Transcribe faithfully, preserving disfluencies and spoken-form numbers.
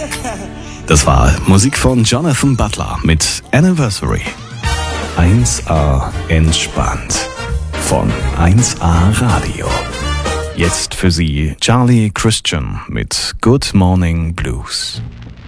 Das war Musik von Jonathan Butler mit Anniversary. eins A entspannt von eins A Radio. Jetzt für Sie Charlie Christian mit Good Morning Blues.